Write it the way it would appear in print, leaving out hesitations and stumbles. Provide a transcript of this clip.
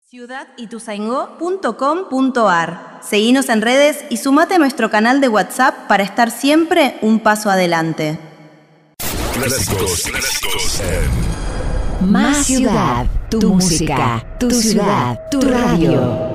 ciudadituzaingó.com.ar. Seguinos en redes y sumate a nuestro canal de WhatsApp para estar siempre un paso adelante. Clásicos. Más ciudad, tu música, tu ciudad, tu radio.